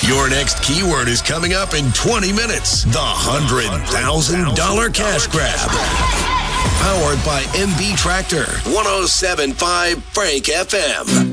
Your next keyword is coming up in 20 minutes. The $100,000 cash grab. Powered by MB Tractor. 107.5 Frank FM.